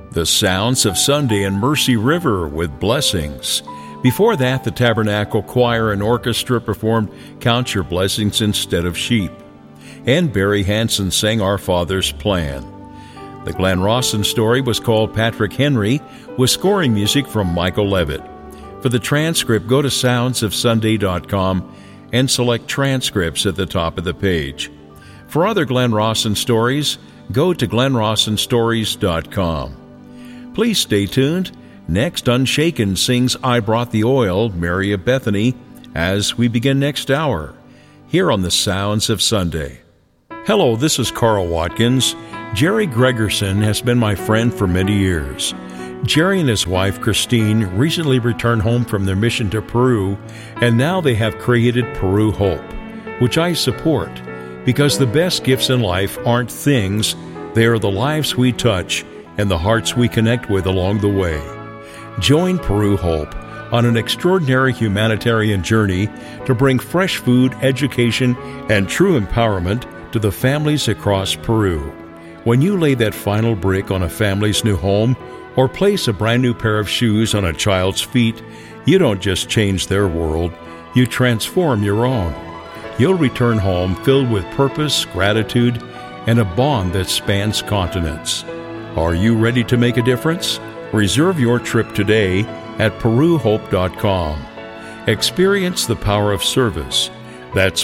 The Sounds of Sunday and Mercy River with Blessings. Before that, the Tabernacle Choir and Orchestra performed Count Your Blessings Instead of Sheep. And Barry Hansen sang Our Father's Plan. The Glenn Rawson story was called Patrick Henry, with scoring music from Michael Levitt. For the transcript, go to soundsofsunday.com and select transcripts at the top of the page. For other Glenn Rawson stories, go to glennrawsonstories.com. Please stay tuned. Next, Unshaken sings I Brought the Oil, Mary of Bethany, as we begin next hour, here on the Sounds of Sunday. Hello, this is Carl Watkins. Jerry Gregerson has been my friend for many years. Jerry and his wife, Christine, recently returned home from their mission to Peru, and now they have created Peru Hope, which I support, because the best gifts in life aren't things, they are the lives we touch and the hearts we connect with along the way. Join Peru Hope on an extraordinary humanitarian journey to bring fresh food, education, and true empowerment to the families across Peru. When you lay that final brick on a family's new home or place a brand new pair of shoes on a child's feet, you don't just change their world, you transform your own. You'll return home filled with purpose, gratitude, and a bond that spans continents. Are you ready to make a difference? Reserve your trip today at peruhope.com. Experience the power of service. That's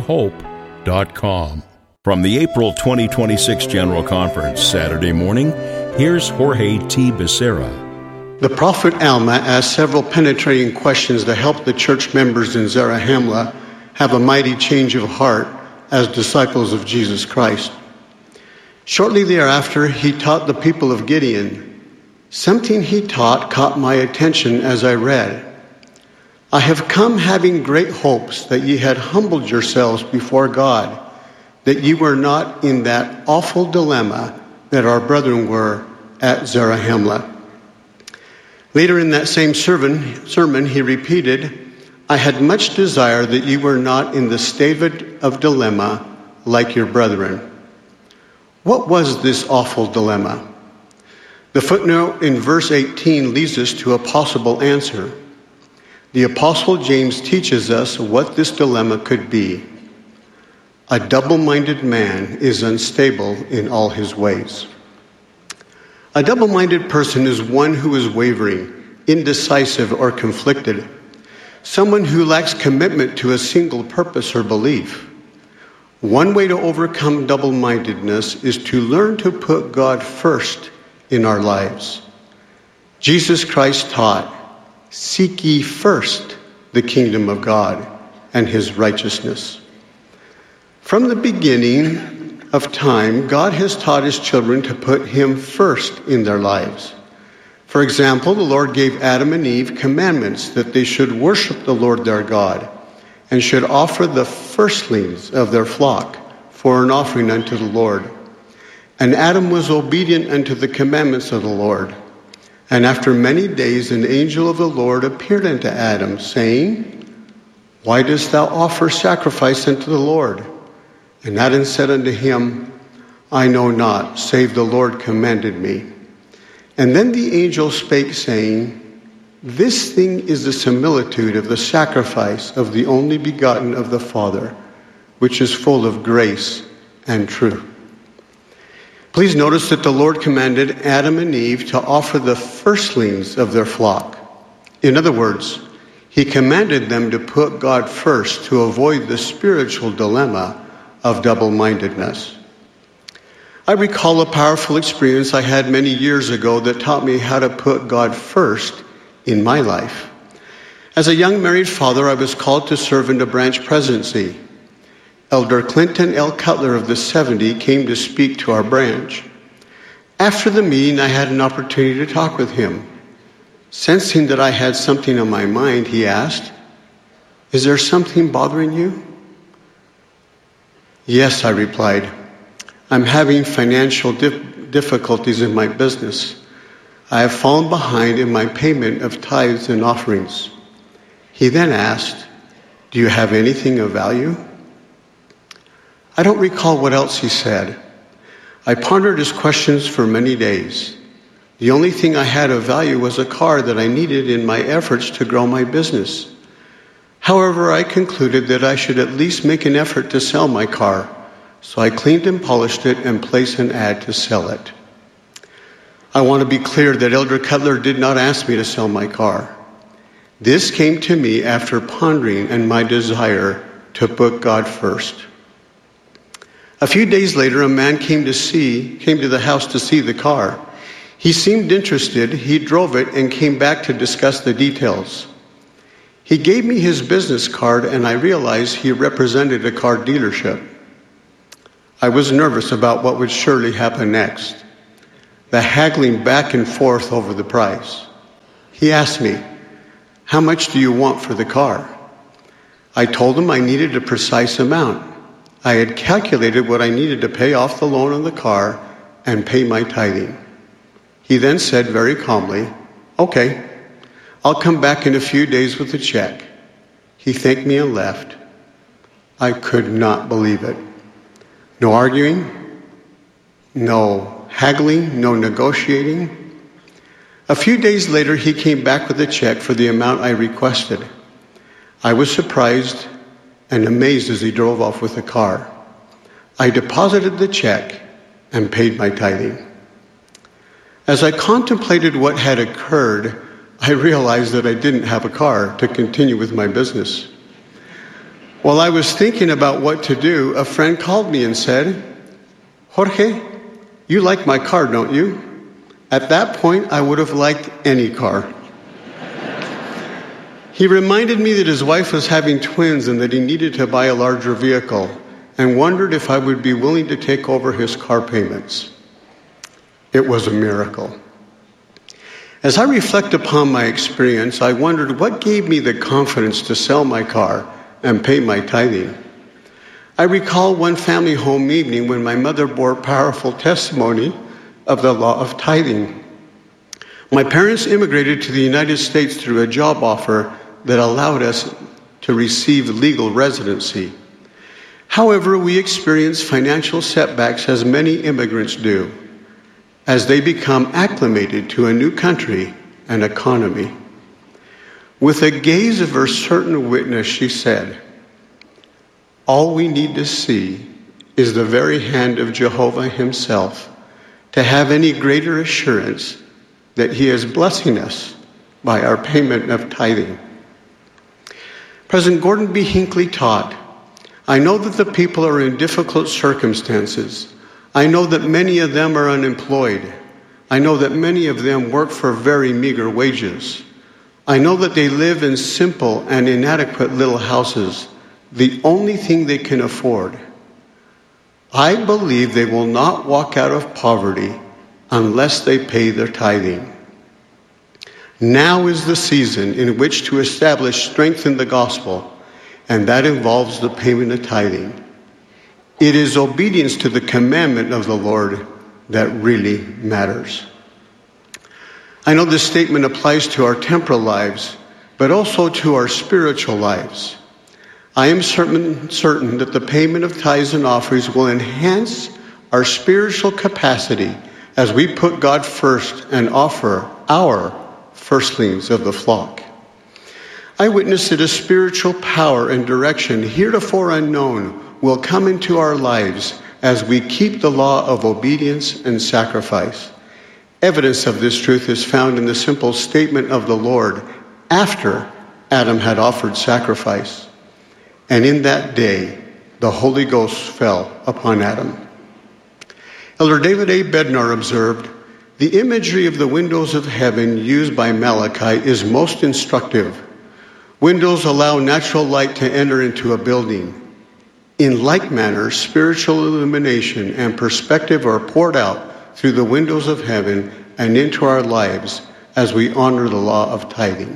peruhope.com. From the April 2026 General Conference, Saturday morning, here's Jorge T. Becerra. The prophet Alma asked several penetrating questions to help the church members in Zarahemla have a mighty change of heart as disciples of Jesus Christ. Shortly thereafter, he taught the people of Gideon. Something he taught caught my attention as I read. I have come having great hopes that ye had humbled yourselves before God, that ye were not in that awful dilemma that our brethren were at Zarahemla. Later in that same sermon, he repeated, I had much desire that ye were not in the state of dilemma like your brethren. What was this awful dilemma? The footnote in verse 18 leads us to a possible answer. The Apostle James teaches us what this dilemma could be. A double-minded man is unstable in all his ways. A double-minded person is one who is wavering, indecisive, or conflicted. Someone who lacks commitment to a single purpose or belief. One way to overcome double-mindedness is to learn to put God first in our lives. Jesus Christ taught, seek ye first the kingdom of God and his righteousness. From the beginning of time, God has taught his children to put him first in their lives. For example, the Lord gave Adam and Eve commandments that they should worship the Lord their God and should offer the firstlings of their flock for an offering unto the Lord. And Adam was obedient unto the commandments of the Lord. And after many days an angel of the Lord appeared unto Adam, saying, Why dost thou offer sacrifice unto the Lord? And Adam said unto him, I know not, save the Lord commanded me. And then the angel spake, saying, This thing is the similitude of the sacrifice of the only begotten of the Father, which is full of grace and truth. Please notice that the Lord commanded Adam and Eve to offer the firstlings of their flock. In other words, he commanded them to put God first to avoid the spiritual dilemma of double-mindedness. I recall a powerful experience I had many years ago that taught me how to put God first in my life. As a young married father, I was called to serve in the branch presidency. Elder Clinton L. Cutler of the 70 came to speak to our branch. After the meeting, I had an opportunity to talk with him. Sensing that I had something on my mind, he asked, Is there something bothering you? Yes, I replied. I'm having financial difficulties in my business. I have fallen behind in my payment of tithes and offerings. He then asked, Do you have anything of value? I don't recall what else he said. I pondered his questions for many days. The only thing I had of value was a car that I needed in my efforts to grow my business. However, I concluded that I should at least make an effort to sell my car, so I cleaned and polished it and placed an ad to sell it. I want to be clear that Elder Cutler did not ask me to sell my car. This came to me after pondering and my desire to put God first. A few days later, a man came to the house to see the car. He seemed interested. He drove it and came back to discuss the details. He gave me his business card, and I realized he represented a car dealership. I was nervous about what would surely happen next, the haggling back and forth over the price. He asked me, "How much do you want for the car?" I told him I needed a precise amount. I had calculated what I needed to pay off the loan on the car and pay my tithing. He then said very calmly, "Okay, I'll come back in a few days with a check." He thanked me and left. I could not believe it. No arguing, no haggling, no negotiating. A few days later, he came back with a check for the amount I requested. I was surprised and amazed as he drove off with the car. I deposited the check and paid my tithing. As I contemplated what had occurred, I realized that I didn't have a car to continue with my business. While I was thinking about what to do, a friend called me and said, "Jorge, you like my car, don't you?" At that point, I would have liked any car. He reminded me that his wife was having twins and that he needed to buy a larger vehicle, and wondered if I would be willing to take over his car payments. It was a miracle. As I reflect upon my experience, I wondered what gave me the confidence to sell my car and pay my tithing. I recall one family home evening when my mother bore powerful testimony of the law of tithing. My parents immigrated to the United States through a job offer that allowed us to receive legal residency. However, we experienced financial setbacks as many immigrants do, as they become acclimated to a new country and economy. With a gaze of her certain witness, she said, "All we need to see is the very hand of Jehovah himself to have any greater assurance that he is blessing us by our payment of tithing." President Gordon B. Hinckley taught, "I know that the people are in difficult circumstances. I know that many of them are unemployed. I know that many of them work for very meager wages. I know that they live in simple and inadequate little houses, the only thing they can afford. I believe they will not walk out of poverty unless they pay their tithing. Now is the season in which to establish strength in the gospel, and that involves the payment of tithing. It is obedience to the commandment of the Lord that really matters." I know this statement applies to our temporal lives, but also to our spiritual lives. I am certain that the payment of tithes and offerings will enhance our spiritual capacity as we put God first and offer our firstlings of the flock. I witness that a spiritual power and direction heretofore unknown will come into our lives as we keep the law of obedience and sacrifice. Evidence of this truth is found in the simple statement of the Lord after Adam had offered sacrifice. "And in that day, the Holy Ghost fell upon Adam." Elder David A. Bednar observed, "The imagery of the windows of heaven used by Malachi is most instructive. Windows allow natural light to enter into a building. In like manner, spiritual illumination and perspective are poured out through the windows of heaven and into our lives as we honor the law of tithing."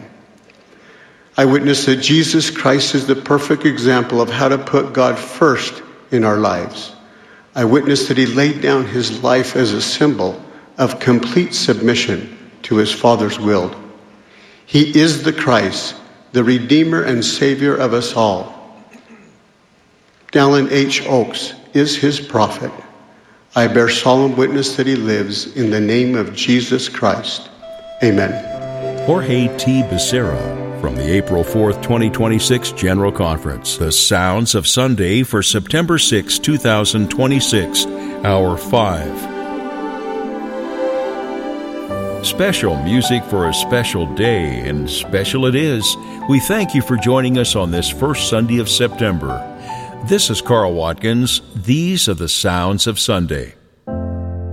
I witness that Jesus Christ is the perfect example of how to put God first in our lives. I witness that he laid down his life as a symbol of complete submission to his Father's will. He is the Christ, the Redeemer and Savior of us all. Dallin H. Oaks is his prophet. I bear solemn witness that he lives in the name of Jesus Christ. Amen. Jorge T. Becerra from the April 4th, 2026 General Conference. The Sounds of Sunday for September 6, 2026, Hour 5. Special music for a special day, and special it is. We thank you for joining us on this first Sunday of September. This is Carl Watkins. These are the Sounds of Sunday.